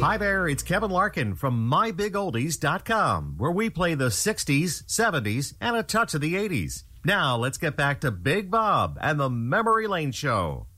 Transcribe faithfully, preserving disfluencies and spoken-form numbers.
Hi there, it's Kevin Larkin from my big oldies dot com, where we play the sixties, seventies, and a touch of the eighties. Now, let's get back to Big Bob and the Memory Lane Show.